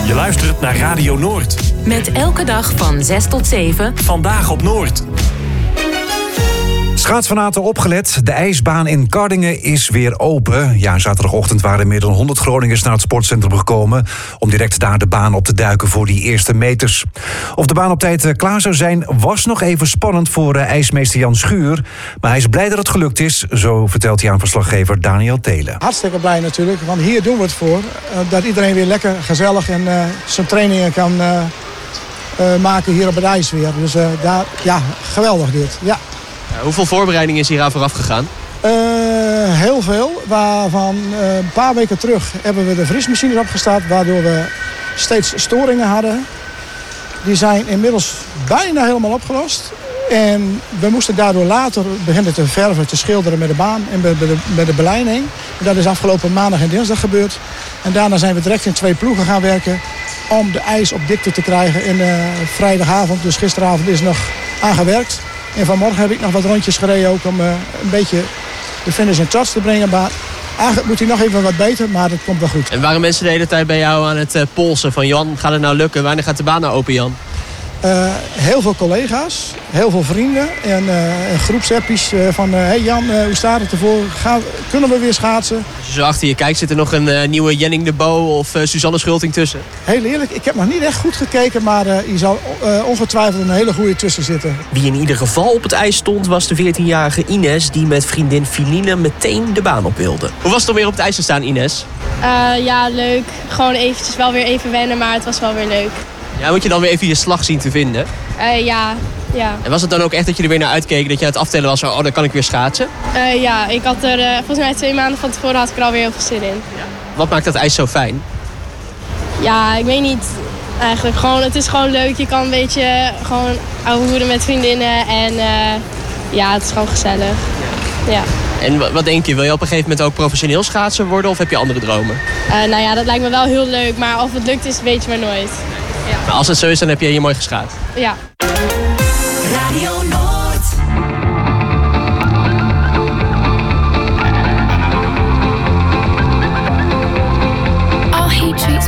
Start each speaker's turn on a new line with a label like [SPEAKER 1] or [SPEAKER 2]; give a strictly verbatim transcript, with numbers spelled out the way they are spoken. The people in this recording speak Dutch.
[SPEAKER 1] Je luistert naar Radio Noord.
[SPEAKER 2] Met elke dag van zes tot zeven.
[SPEAKER 1] Vandaag op Noord.
[SPEAKER 3] Schaatsfanaten opgelet. De ijsbaan in Kardingen is weer open. Ja, zaterdagochtend waren meer dan honderd Groningers naar het sportcentrum gekomen om direct daar de baan op te duiken voor die eerste meters. Of de baan op tijd klaar zou zijn, was nog even spannend voor ijsmeester Jan Schuur. Maar hij is blij dat het gelukt is, zo vertelt hij aan verslaggever Daniel Telen.
[SPEAKER 4] Hartstikke blij natuurlijk, want hier doen we het voor. Uh, dat iedereen weer lekker gezellig en uh, zijn trainingen kan uh, uh, maken hier op het ijs weer. Dus uh, daar, ja, geweldig dit. Ja.
[SPEAKER 5] Ja, hoeveel voorbereiding is hier aan vooraf gegaan?
[SPEAKER 4] Uh, heel veel. Waarvan uh, een paar weken terug hebben we de vriesmachines opgestart, waardoor we steeds storingen hadden. Die zijn inmiddels bijna helemaal opgelost. En we moesten daardoor later beginnen te verven, te schilderen met de baan en met de, met de belijning. En dat is afgelopen maandag en dinsdag gebeurd. En daarna zijn we direct in twee ploegen gaan werken om de ijs op dikte te krijgen. En uh, vrijdagavond, dus gisteravond, is nog aangewerkt. En vanmorgen heb ik nog wat rondjes gereden ook om uh, een beetje de finish in touch te brengen. Maar eigenlijk moet hij nog even wat beter, maar dat komt wel goed.
[SPEAKER 5] En waren mensen de hele tijd bij jou aan het uh, polsen van Jan, gaat het nou lukken? Wanneer gaat de baan nou open, Jan?
[SPEAKER 4] Uh, heel veel collega's, heel veel vrienden en, uh, en groepsappies uh, van... Hé uh, hey Jan, uh, hoe staat het ervoor? Gaan, kunnen we weer schaatsen?
[SPEAKER 5] Als je zo achter je kijkt, zit er nog een uh, nieuwe Jenning de Bo of uh, Suzanne Schulting tussen?
[SPEAKER 4] Heel eerlijk, ik heb nog niet echt goed gekeken, maar uh, hier zal uh, ongetwijfeld een hele goede tussen zitten.
[SPEAKER 6] Wie in ieder geval op het ijs stond was de veertienjarige Ines, die met vriendin Filine meteen de baan op wilde.
[SPEAKER 5] Hoe was het om weer op het ijs te staan, Ines?
[SPEAKER 7] Uh, ja, leuk. Gewoon eventjes wel weer even wennen, maar het was wel weer leuk.
[SPEAKER 5] Ja, moet je dan weer even je slag zien te vinden?
[SPEAKER 7] Uh, ja, ja.
[SPEAKER 5] En was het dan ook echt dat je er weer naar uitkeek, dat je aan het aftellen was van, oh, dan kan ik weer schaatsen?
[SPEAKER 7] Uh, ja, ik had er, uh, volgens mij twee maanden van tevoren had ik er alweer heel veel zin in.
[SPEAKER 5] Ja. Wat maakt dat ijs zo fijn?
[SPEAKER 7] Ja, ik weet niet. Eigenlijk gewoon, het is gewoon leuk. Je kan een beetje gewoon ouwe hoeden met vriendinnen en uh, ja, het is gewoon gezellig. Ja. Ja.
[SPEAKER 5] En wat denk je, wil je op een gegeven moment ook professioneel schaatser worden of heb je andere dromen?
[SPEAKER 7] Uh, nou ja, dat lijkt me wel heel leuk, maar of het lukt is, weet je maar nooit. Ja.
[SPEAKER 5] Maar als het zo is, dan heb je hier mooi geschaatst.
[SPEAKER 7] Ja.
[SPEAKER 2] Radio Noord.